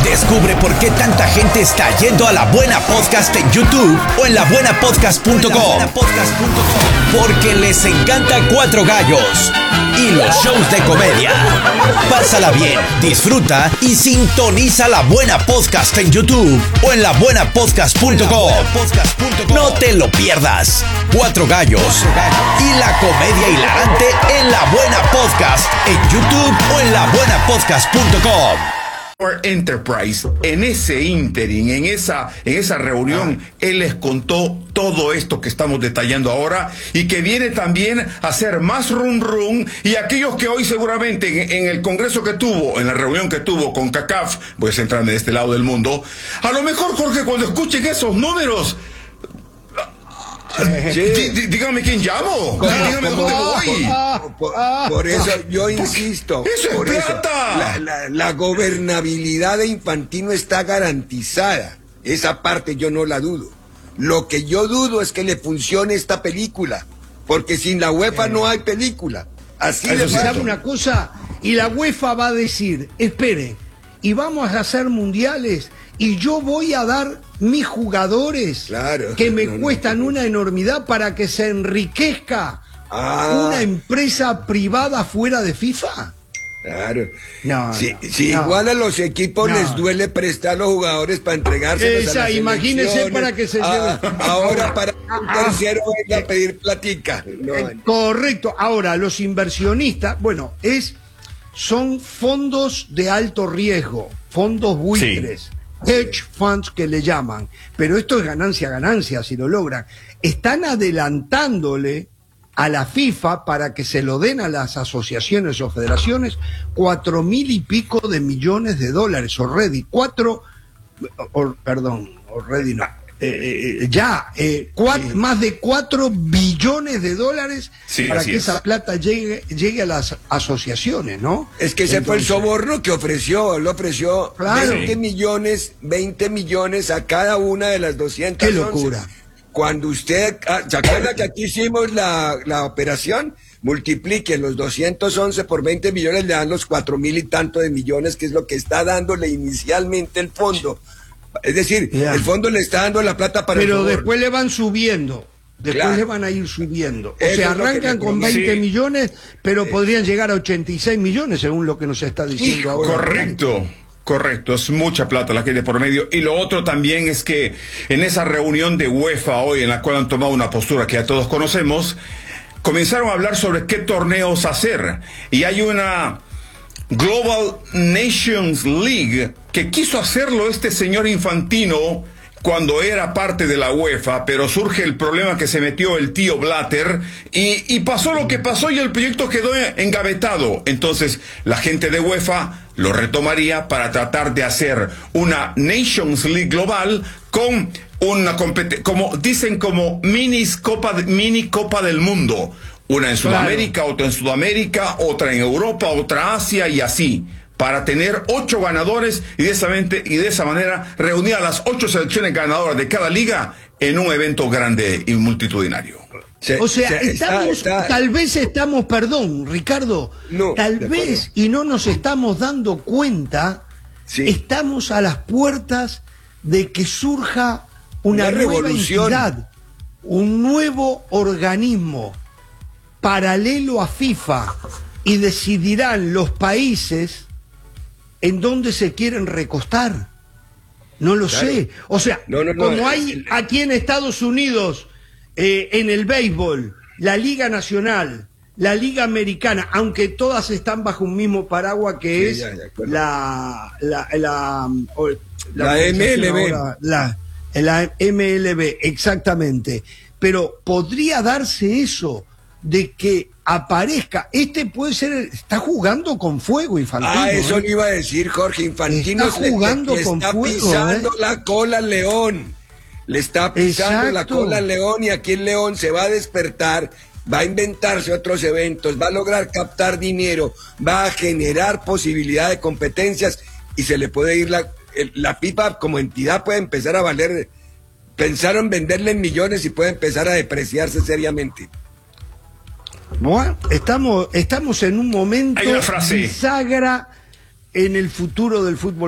Descubre por qué tanta gente está yendo a La Buena Podcast en YouTube o en labuenapodcast.com. Porque les encanta Cuatro Gallos y los shows de comedia. Pásala bien, disfruta y sintoniza La Buena Podcast en YouTube o en labuenapodcast.com. No te lo pierdas. Cuatro Gallos y la comedia hilarante en La Buena Podcast en YouTube o en labuenapodcast.com. Enterprise, en ese ínterin, en esa reunión, él les contó todo esto que estamos detallando ahora y que viene también a hacer más rum y aquellos que hoy seguramente en el congreso que tuvo, en la reunión que tuvo con CACAF, voy a centrarme de este lado del mundo, a lo mejor, Jorge, cuando escuchen esos números, dígame quién llamo, dígame dónde voy. Por eso yo insisto, eso es plata. La gobernabilidad de Infantino está garantizada. Esa parte yo no la dudo. Lo que yo dudo es que le funcione esta película, porque sin la UEFA no hay película. Así de ¿Sabe una cosa? Y la UEFA va a decir, espere, y vamos a hacer mundiales y yo voy a dar mis jugadores que me cuestan una enormidad para que se enriquezca una empresa privada fuera de FIFA. Claro. Igual a los equipos les duele prestar los jugadores para entregárselos a las imagínese para que se lleven. Ahora para un tercero venga a pedir platica. Correcto. Ahora, los inversionistas, son fondos de alto riesgo, fondos buitres. Hedge funds que le llaman, pero esto es ganancia si lo logran. Están adelantándole a la FIFA para que se lo den a las asociaciones o federaciones 4.000 y pico de millones de dólares más de 4 billones de dólares para que esa plata llegue a las asociaciones, ¿no? Es que ese fue el soborno que ofreció, lo ofreció 20 millones a cada una de las 211. ¡Qué locura! Cuando usted, ¿se acuerda que aquí hicimos la operación? Multipliquen los 211 por 20 millones, le dan los 4.000 y tanto de millones, que es lo que está dándole inicialmente el fondo. Es decir, el fondo le está dando la plata para pero después le van subiendo. Después le van a ir subiendo. O sea, arrancan con 20 millones, pero podrían llegar a 86 millones, según lo que nos está diciendo ahora. Correcto, es mucha plata la que hay de por medio. Y lo otro también es que en esa reunión de UEFA hoy, en la cual han tomado una postura que ya todos conocemos, comenzaron a hablar sobre qué torneos hacer. Y hay una Global Nations League que quiso hacerlo este señor Infantino cuando era parte de la UEFA, pero surge el problema que se metió el tío Blatter y pasó lo que pasó y el proyecto quedó engavetado. Entonces la gente de UEFA lo retomaría para tratar de hacer una Nations League global con una como dicen, como mini Copa del Mundo. Una en Sudamérica, otra en Sudamérica, otra en Europa, otra Asia y así, para tener 8 ganadores y de esa manera reunir a las 8 selecciones ganadoras de cada liga en un evento grande y multitudinario. Tal vez estamos, perdón, Ricardo, tal vez, y no nos estamos dando cuenta, estamos a las puertas de que surja una nueva entidad, un nuevo organismo paralelo a FIFA, y decidirán los países en dónde se quieren recostar. No lo sé. O sea, como hay aquí en Estados Unidos, en el béisbol, la Liga Nacional, la Liga Americana, aunque todas están bajo un mismo paraguas que es la MLB. La MLB, exactamente. Pero podría darse eso de que aparezca, puede ser, está jugando con fuego Infantino. Eso le iba a decir, Jorge. Infantino está jugando con fuego, pisando la cola al León. Le está pisando la cola al León, y aquí el León se va a despertar, va a inventarse otros eventos, va a lograr captar dinero, va a generar posibilidad de competencias, y se le puede ir la pipa como entidad, puede empezar a valer. Pensaron venderle en millones y puede empezar a depreciarse seriamente. Bueno, estamos en un momento bisagra en el futuro del fútbol.